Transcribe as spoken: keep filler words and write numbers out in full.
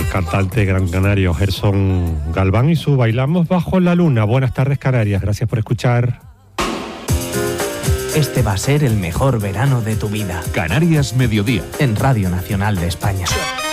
cantante gran canario Gerson Galván y su Bailamos bajo la luna. Buenas tardes, Canarias, gracias por escuchar. Este va a ser el mejor verano de tu vida. Canarias Mediodía. En Radio Nacional de España.